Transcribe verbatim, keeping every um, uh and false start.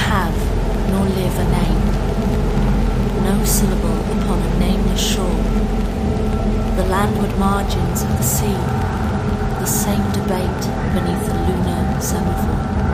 have nor live a name, no syllable upon a nameless shore, the landward margins of the sea, the same debate beneath the lunar semaphore.